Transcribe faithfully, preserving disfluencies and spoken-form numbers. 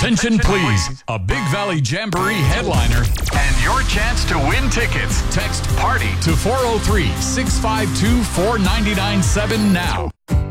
Attention, please. A Big Valley Jamboree headliner And your chance to win tickets. Text PARTY to four oh three, six five two, four nine nine seven now.